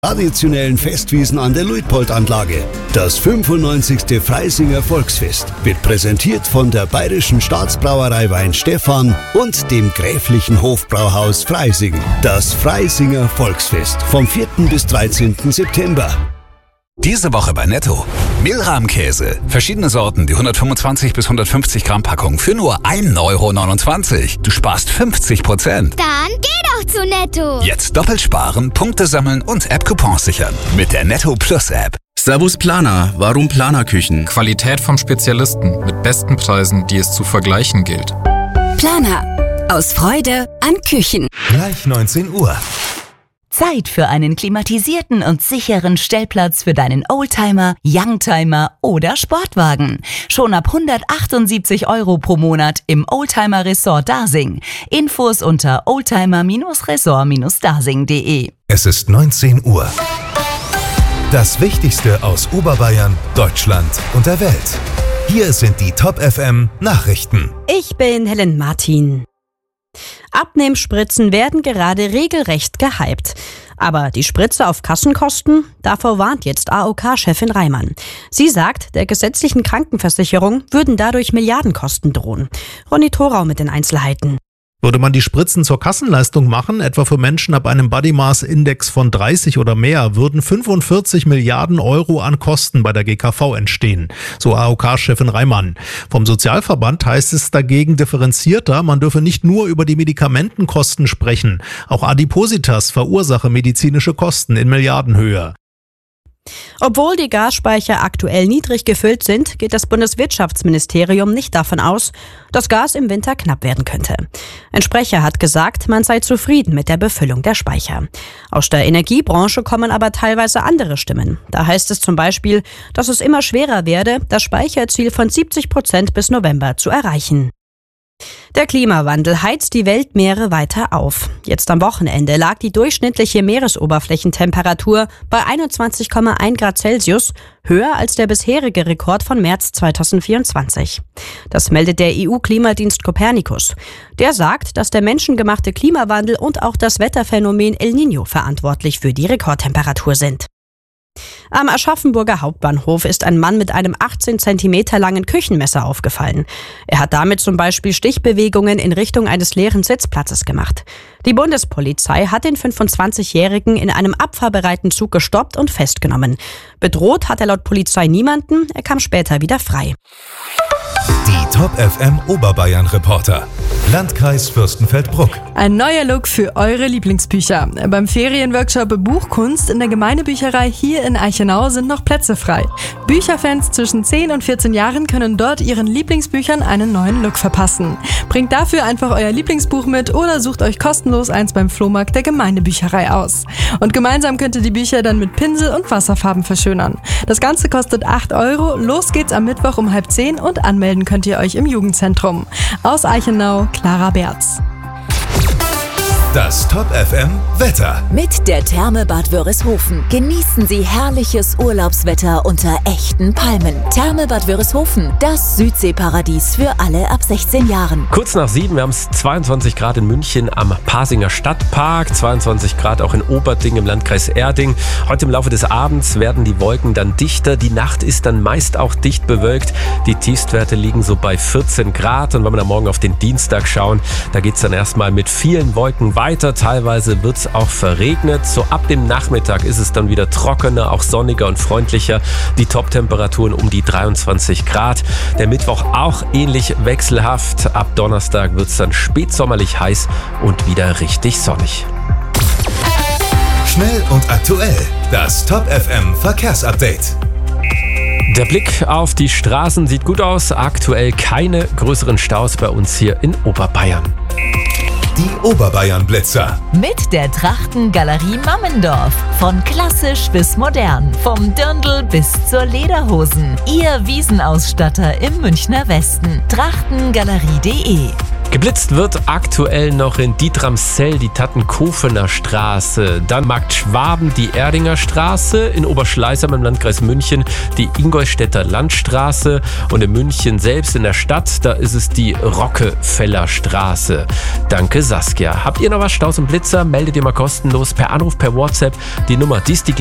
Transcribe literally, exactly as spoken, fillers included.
Traditionellen Festwiesen an der Luitpold-Anlage. Das fünfundneunzigste Freisinger Volksfest wird präsentiert von der Bayerischen Staatsbrauerei Weinstefan und dem Gräflichen Hofbrauhaus Freising. Das Freisinger Volksfest vom vierten bis dreizehnten September. Diese Woche bei Netto. Milrahmkäse. Verschiedene Sorten, die hundertfünfundzwanzig bis hundertfünfzig Gramm Packung für nur ein Euro neunundzwanzig. Du sparst fünfzig Prozent. Dann geh doch zu Netto. Jetzt doppelt sparen, Punkte sammeln und App-Coupons sichern. Mit der Netto Plus App. Servus Planer, warum Planerküchen? Qualität vom Spezialisten mit besten Preisen, die es zu vergleichen gilt. Planer. Aus Freude an Küchen. Gleich neunzehn Uhr. Zeit für einen klimatisierten und sicheren Stellplatz für deinen Oldtimer, Youngtimer oder Sportwagen. Schon ab hundertachtundsiebzig Euro pro Monat im Oldtimer Resort Dasing. Infos unter oldtimer Resort Dasing punkt de. Es ist neunzehn Uhr. Das Wichtigste aus Oberbayern, Deutschland und der Welt. Hier sind die Top F M Nachrichten. Ich bin Helen Martin. Abnehmspritzen werden gerade regelrecht gehypt. Aber die Spritze auf Kassenkosten? Davor warnt jetzt A O K-Chefin Reimann. Sie sagt, der gesetzlichen Krankenversicherung würden dadurch Milliardenkosten drohen. Ronny Thorau mit den Einzelheiten. Würde man die Spritzen zur Kassenleistung machen, etwa für Menschen ab einem Body Mass Index von dreißig oder mehr, würden fünfundvierzig Milliarden Euro an Kosten bei der G K V entstehen, so A O K-Chefin Reimann. Vom Sozialverband heißt es dagegen differenzierter, man dürfe nicht nur über die Medikamentenkosten sprechen, auch Adipositas verursache medizinische Kosten in Milliardenhöhe. Obwohl die Gasspeicher aktuell niedrig gefüllt sind, geht das Bundeswirtschaftsministerium nicht davon aus, dass Gas im Winter knapp werden könnte. Ein Sprecher hat gesagt, man sei zufrieden mit der Befüllung der Speicher. Aus der Energiebranche kommen aber teilweise andere Stimmen. Da heißt es zum Beispiel, dass es immer schwerer werde, das Speicherziel von siebzig Prozent bis November zu erreichen. Der Klimawandel heizt die Weltmeere weiter auf. Jetzt am Wochenende lag die durchschnittliche Meeresoberflächentemperatur bei einundzwanzig Komma eins Grad Celsius, höher als der bisherige Rekord von März zweitausendvierundzwanzig. Das meldet der E U-Klimadienst Copernicus. Der sagt, dass der menschengemachte Klimawandel und auch das Wetterphänomen El Niño verantwortlich für die Rekordtemperatur sind. Am Aschaffenburger Hauptbahnhof ist ein Mann mit einem achtzehn Zentimeter langen Küchenmesser aufgefallen. Er hat damit zum Beispiel Stichbewegungen in Richtung eines leeren Sitzplatzes gemacht. Die Bundespolizei hat den fünfundzwanzigjährigen in einem abfahrbereiten Zug gestoppt und festgenommen. Bedroht hat er laut Polizei niemanden, er kam später wieder frei. Die Top F M Oberbayern Reporter. Landkreis Fürstenfeldbruck. Ein neuer Look für eure Lieblingsbücher. Beim Ferienworkshop Buchkunst in der Gemeindebücherei hier in Eichenau sind noch Plätze frei. Bücherfans zwischen zehn und vierzehn Jahren können dort ihren Lieblingsbüchern einen neuen Look verpassen. Bringt dafür einfach euer Lieblingsbuch mit oder sucht euch kostenlos eins beim Flohmarkt der Gemeindebücherei aus. Und gemeinsam könnt ihr die Bücher dann mit Pinsel und Wasserfarben verschönern. Das Ganze kostet acht Euro. Los geht's am Mittwoch um halb zehn und anmelden könnt ihr euch im Jugendzentrum. Aus Eichenau, Clara Berz. Das Top F M Wetter. Mit der Therme Bad Wörishofen genießen Sie herrliches Urlaubswetter unter echten Palmen. Therme Bad Wörishofen, das Südseeparadies für alle ab sechzehn Jahren. Kurz nach sieben, wir haben es zweiundzwanzig Grad in München am Pasinger Stadtpark, zweiundzwanzig Grad auch in Oberding im Landkreis Erding. Heute im Laufe des Abends werden die Wolken dann dichter. Die Nacht ist dann meist auch dicht bewölkt. Die Tiefstwerte liegen so bei vierzehn Grad. Und wenn wir dann morgen auf den Dienstag schauen, da geht es dann erstmal mit vielen Wolken weiter. Teilweise wird es auch verregnet. So ab dem Nachmittag ist es dann wieder trockener, auch sonniger und freundlicher. Die Top-Temperaturen um die dreiundzwanzig Grad. Der Mittwoch auch ähnlich wechselhaft. Ab Donnerstag wird es dann spätsommerlich heiß und wieder richtig sonnig. Schnell und aktuell. Das Top F M Verkehrsupdate. Der Blick auf die Straßen sieht gut aus. Aktuell keine größeren Staus bei uns hier in Oberbayern. Die Oberbayern-Blitzer. Mit der Trachtengalerie Mammendorf. Von klassisch bis modern. Vom Dirndl bis zur Lederhosen. Ihr Wiesenausstatter im Münchner Westen. trachtengalerie punkt de Geblitzt wird aktuell noch in Dietramszell die Tattenkofener Straße, dann Markt Schwaben die Erdinger Straße, in Oberschleißheim im Landkreis München die Ingolstädter Landstraße und in München selbst in der Stadt, da ist es die Rockefeller Straße. Danke Saskia. Habt ihr noch was, Staus und Blitzer? Meldet ihr mal kostenlos per Anruf, per WhatsApp. Die Nummer, die ist die